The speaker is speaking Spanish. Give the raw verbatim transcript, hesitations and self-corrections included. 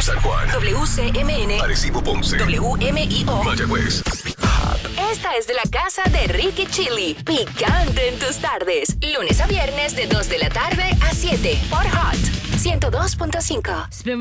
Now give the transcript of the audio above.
San Juan, W C M N, Arecibo, Ponce, W M I O, Mayagüez. Esta es de la casa de Ricky Chili. Picante en tus tardes. Lunes a viernes de dos de la tarde a siete por Hot ciento dos punto cinco.